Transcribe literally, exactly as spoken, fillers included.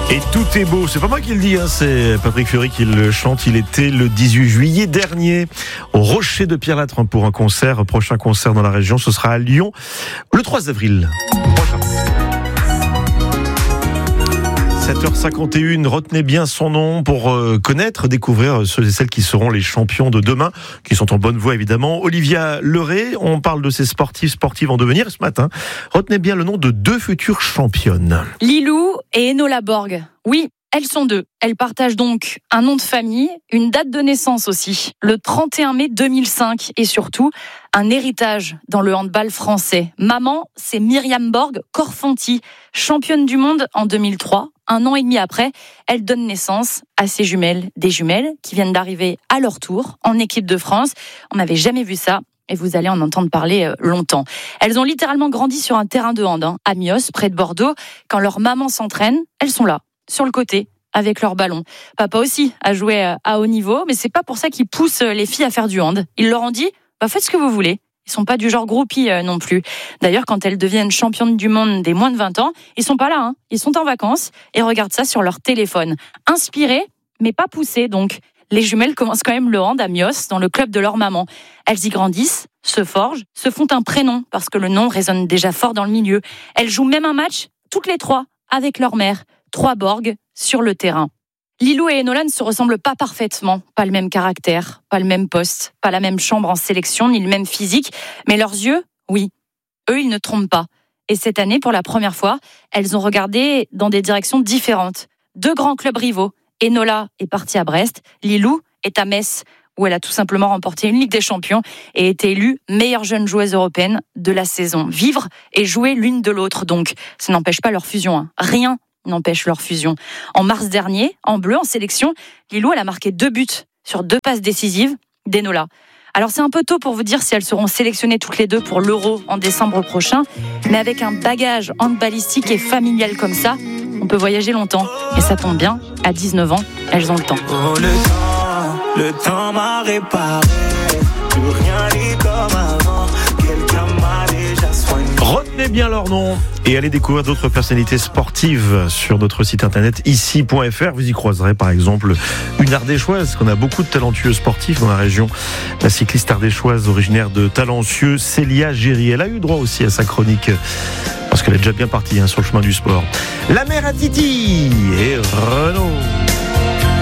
Et tout est beau, c'est pas moi qui le dis, hein, c'est Patrick Fiori qui le chante. Il était le dix-huit juillet dernier au Rocher de Pierre-Latran pour un concert, prochain concert dans la région, ce sera à Lyon le trois avril prochain. sept heures cinquante et un, retenez bien son nom pour euh, connaître, découvrir ceux et celles qui seront les champions de demain, qui sont en bonne voie évidemment. Olivia Leray, on parle de ces sportifs, sportives en devenir ce matin. Retenez bien le nom de deux futures championnes. Lilou et Enola Borg. Oui, elles sont deux. Elles partagent donc un nom de famille, une date de naissance aussi, le trente et un mai deux mille cinq, et surtout un héritage dans le handball français. Maman, c'est Myriam Borg Korfanty, championne du monde en deux mille trois. Un an et demi après, elle donne naissance à ses jumelles, des jumelles qui viennent d'arriver à leur tour en équipe de France. On n'avait jamais vu ça. Et vous allez en entendre parler longtemps. Elles ont littéralement grandi sur un terrain de hand, hein, à Mios, près de Bordeaux. Quand leur maman s'entraîne, elles sont là, sur le côté, avec leur ballon. Papa aussi a joué à haut niveau, mais c'est pas pour ça qu'il pousse les filles à faire du hand. Ils leur ont dit, bah, faites ce que vous voulez. Ils sont pas du genre groupie euh, non plus. D'ailleurs, quand elles deviennent championnes du monde des moins de vingt ans, ils sont pas là, hein. Ils sont en vacances et regardent ça sur leur téléphone. Inspirées, mais pas poussées, donc. Les jumelles commencent quand même le hand à Mios, dans le club de leur maman. Elles y grandissent, se forgent, se font un prénom, parce que le nom résonne déjà fort dans le milieu. Elles jouent même un match, toutes les trois, avec leur mère. Trois Borg sur le terrain. Lilou et Enola ne se ressemblent pas parfaitement. Pas le même caractère, pas le même poste, pas la même chambre en sélection, ni le même physique. Mais leurs yeux, oui. Eux, ils ne trompent pas. Et cette année, pour la première fois, elles ont regardé dans des directions différentes. Deux grands clubs rivaux. Enola est partie à Brest, Lilou est à Metz, où elle a tout simplement remporté une Ligue des Champions et été élue meilleure jeune joueuse européenne de la saison. Vivre et jouer l'une de l'autre, donc. Ça n'empêche pas leur fusion, hein. Rien n'empêche leur fusion. En mars dernier, en bleu, en sélection, Lilou, elle a marqué deux buts sur deux passes décisives d'Enola. Alors c'est un peu tôt pour vous dire si elles seront sélectionnées toutes les deux pour l'Euro en décembre prochain, mais avec un bagage handballistique et familial comme ça, on peut voyager longtemps. Et ça tombe bien, à dix-neuf ans, elles ont le temps. Oh, le temps, le temps m'a réparé. Plus rien n'est comme avant. Quelqu'un m'a déjà soigné. Retenez bien leur nom et allez découvrir d'autres personnalités sportives sur notre site internet ici point f r. Vous y croiserez par exemple une ardéchoise, qu'on a beaucoup de talentueux sportifs dans la région. La cycliste ardéchoise originaire de Talencieux, Célia Géry. Elle a eu droit aussi à sa chronique, parce qu'elle est déjà bien partie, hein, sur le chemin du sport. La mère à Titi et Renaud.